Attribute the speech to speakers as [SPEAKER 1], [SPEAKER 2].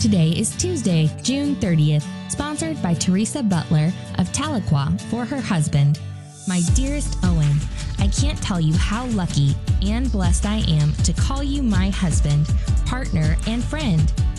[SPEAKER 1] Today is Tuesday, June 30th, sponsored by Teresa Butler of Tahlequah for her husband. My dearest Owen, I can't tell you how lucky and blessed I am to call you my husband, partner, and friend.